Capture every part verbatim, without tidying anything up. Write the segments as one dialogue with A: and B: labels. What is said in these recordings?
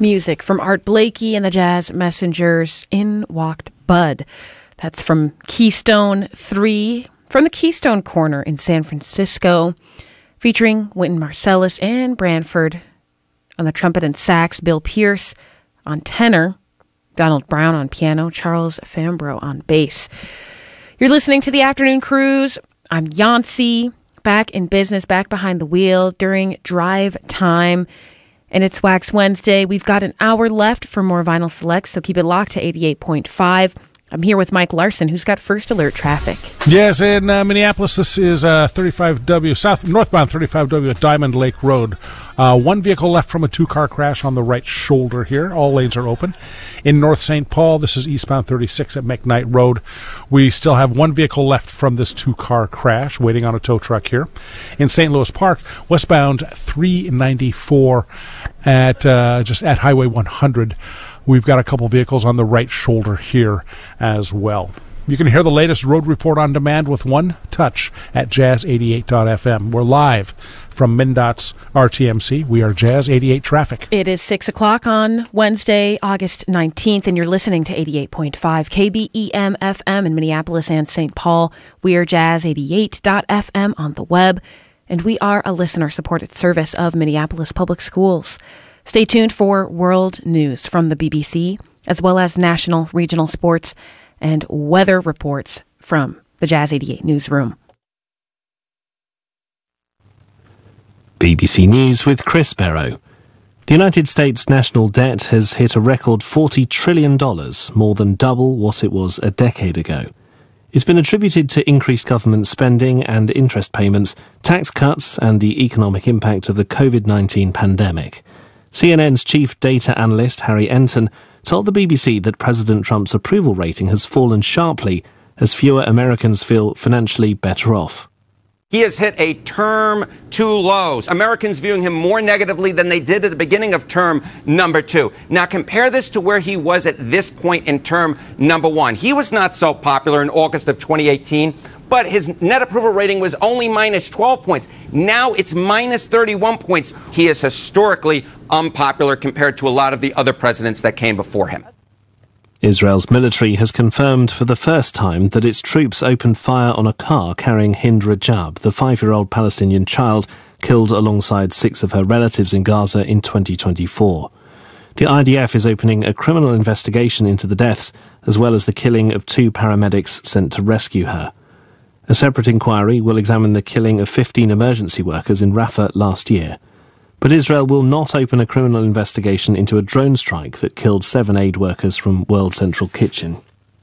A: Music from Art Blakey and the Jazz Messengers. In walked Bud. That's from Keystone three, from the Keystone Corner in San Francisco, featuring Wynton Marsalis and Branford on the trumpet and sax, Bill Pierce on tenor, Donald Brown on piano, Charles Fambro on bass. You're listening to The Afternoon Cruise. I'm Yancey, back in business, back behind the wheel during drive time. And it's Wax Wednesday. We've got an hour left for more Vinyl Selects, so keep it locked to eighty-eight point five. I'm here with Mike Larson, who's got First Alert traffic.
B: Yes, in uh, Minneapolis, this is uh, thirty-five W, south northbound thirty-five W at Diamond Lake Road. Uh, one vehicle left from a two-car crash on the right shoulder here. All lanes are open. In North Saint Paul, this is eastbound thirty-six at McKnight Road. We still have one vehicle left from this two-car crash, waiting on a tow truck here. In Saint Louis Park, westbound three ninety-four at uh, just at Highway one hundred. We've got a couple vehicles on the right shoulder here as well. You can hear the latest road report on demand with one touch at jazz eighty-eight dot f m. We're live from MnDOT's R T M C. We are Jazz eighty-eight Traffic.
A: It is six o'clock on Wednesday, August nineteenth, and you're listening to eighty-eight point five K B E M F M in Minneapolis and Saint Paul. We are jazz eighty-eight dot f m on the web, and we are a listener-supported service of Minneapolis Public Schools. Stay tuned for world news from the B B C, as well as national, regional sports, and weather reports from the Jazz eighty-eight newsroom.
C: B B C News with Chris Barrow. The United States national debt has hit a record forty trillion dollars, more than double what it was a decade ago. It's been attributed to increased government spending and interest payments, tax cuts, and the economic impact of the covid nineteen pandemic. C N N's chief data analyst Harry Enton told the B B C that President Trump's approval rating has fallen sharply as fewer Americans feel financially better off.
D: He has hit a term two lows. Americans viewing him more negatively than they did at the beginning of term number two. Now compare this to where he was at this point in term number one. He was not so popular in August of twenty eighteen, but his net approval rating was only minus twelve points. Now it's minus thirty-one points. He is historically unpopular compared to a lot of the other presidents that came before him.
C: Israel's military has confirmed for the first time that its troops opened fire on a car carrying Hind Rajab, the five-year-old Palestinian child killed alongside six of her relatives in Gaza in twenty twenty-four. The I D F is opening a criminal investigation into the deaths, as well as the killing of two paramedics sent to rescue her. A separate inquiry will examine the killing of fifteen emergency workers in Rafah last year. But Israel will not open a criminal investigation into a drone strike that killed seven aid workers from World Central Kitchen.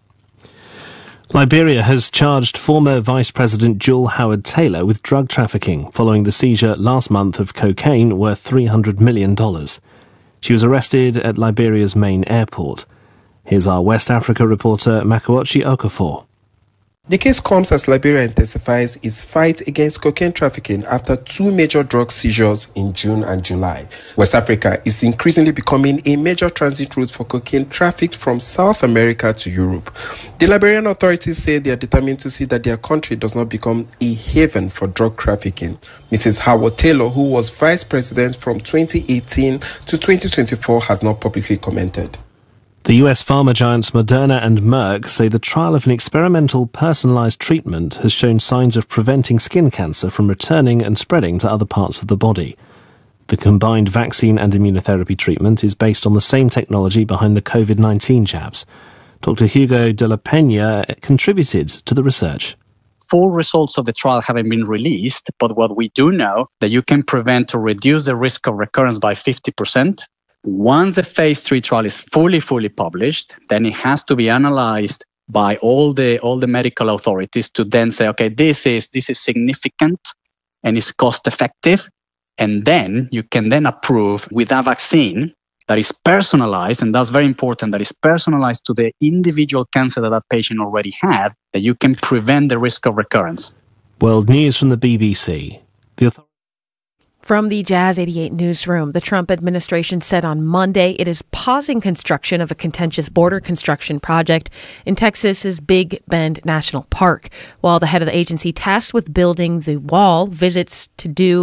C: Liberia has charged former Vice President Jewel Howard Taylor with drug trafficking following the seizure last month of cocaine worth three hundred million dollars. She was arrested at Liberia's main airport. Here's our West Africa reporter Makuochi Okafor.
E: The case comes as Liberia intensifies its fight against cocaine trafficking after two major drug seizures in June and July. West Africa is increasingly becoming a major transit route for cocaine trafficked from South America to Europe. The Liberian authorities say they are determined to see that their country does not become a haven for drug trafficking. Missus Howard Taylor, who was vice president from twenty eighteen to twenty twenty-four, has not publicly commented.
C: The U S pharma giants Moderna and Merck say the trial of an experimental personalized treatment has shown signs of preventing skin cancer from returning and spreading to other parts of the body. The combined vaccine and immunotherapy treatment is based on the same technology behind the covid nineteen jabs. Doctor Hugo de la Peña contributed to the research.
F: Full results of the trial haven't been released, but what we do know that you can prevent or reduce the risk of recurrence by fifty percent. Once the phase three trial is fully, fully published, then it has to be analyzed by all the all the medical authorities to then say, okay, this is this is significant and is cost effective. And then you can then approve with a vaccine that is personalized, and that's very important, that is personalized to the individual cancer that that patient already had, that you can prevent the risk of recurrence.
C: World News from the B B C. The author-
A: From the Jazz eighty-eight newsroom, the Trump administration said on Monday it is pausing construction of a contentious border construction project in Texas's Big Bend National Park, while the head of the agency tasked with building the wall visits to do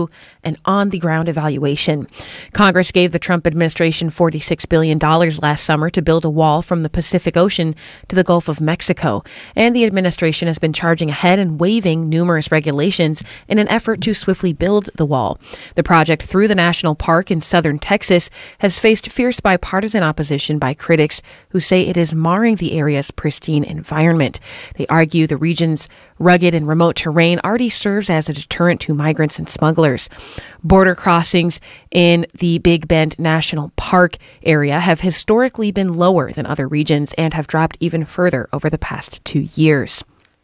A: an on-the-ground evaluation. Congress gave the Trump administration forty-six billion dollars last summer to build a wall from the Pacific Ocean to the Gulf of Mexico, and the administration has been charging ahead and waiving numerous regulations in an effort to swiftly build the wall. The project through the national park in southern Texas has faced fierce bipartisan opposition by critics who say it is marring the area's pristine environment. They argue the region's rugged and remote terrain already serves as a deterrent to migrants and smugglers. Border crossings in the Big Bend National Park area have historically been lower than other regions and have dropped even further over the past two years.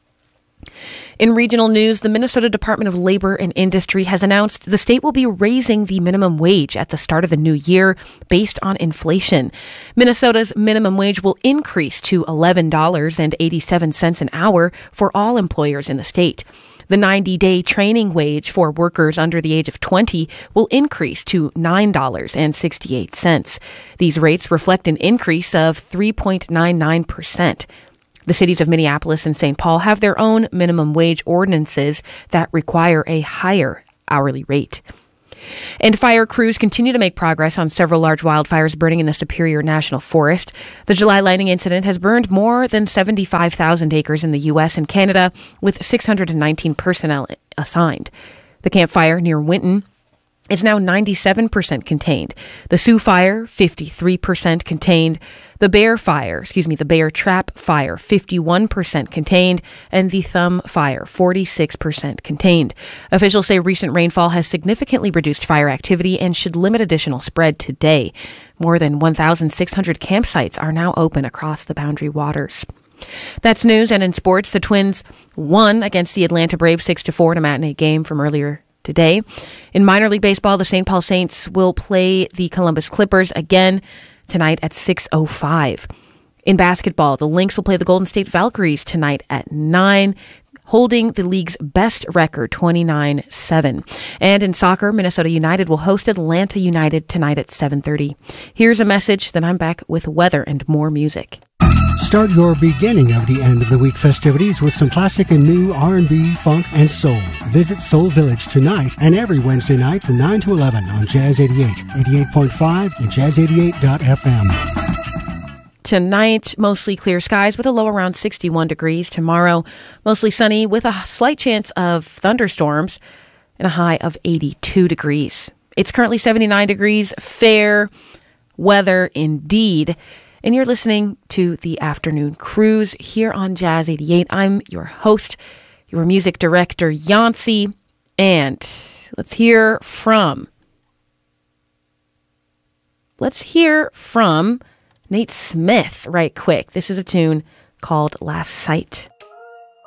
A: In regional news, the Minnesota Department of Labor and Industry has announced the state will be raising the minimum wage at the start of the new year based on inflation. Minnesota's minimum wage will increase to eleven dollars and eighty-seven cents an hour for all employers in the state. The ninety-day training wage for workers under the age of twenty will increase to nine dollars and sixty-eight cents. These rates reflect an increase of three point nine nine percent. The cities of Minneapolis and Saint Paul have their own minimum wage ordinances that require a higher hourly rate. And fire crews continue to make progress on several large wildfires burning in the Superior National Forest. The July lightning incident has burned more than seventy-five thousand acres in the U S and Canada, with six hundred nineteen personnel assigned. The Camp Fire near Winton is now ninety-seven percent contained. The Sioux Fire, fifty-three percent contained. The Bear Fire, excuse me, the Bear Trap Fire, fifty-one percent contained. And the Thumb Fire, forty-six percent contained. Officials say recent rainfall has significantly reduced fire activity and should limit additional spread today. More than one thousand six hundred campsites are now open across the Boundary Waters. That's news. And in sports, the Twins won against the Atlanta Braves six to four in a matinee game from earlier today. In minor league baseball, the Saint Paul Saints will play the Columbus Clippers again tonight at six oh five. In basketball, the Lynx will play the Golden State Valkyries tonight at nine, holding the league's best record, twenty-nine seven. And in soccer, Minnesota United will host Atlanta United tonight at seven thirty. Here's a message, then I'm back with weather and more music.
G: Start your beginning of the end of the week festivities with some classic and new R and B, funk, and soul. Visit Soul Village tonight and every Wednesday night from nine to eleven on Jazz eighty-eight, eighty-eight point five, and jazz eighty-eight dot f m.
A: Tonight, mostly clear skies with a low around sixty-one degrees. Tomorrow, mostly sunny with a slight chance of thunderstorms and a high of eighty-two degrees. It's currently seventy-nine degrees. Fair weather indeed. And you're listening to the Afternoon Cruise here on Jazz eighty-eight. I'm your host, your music director, Yancey. And let's hear from, let's hear from Nate Smith right quick. This is a tune called Last Sight.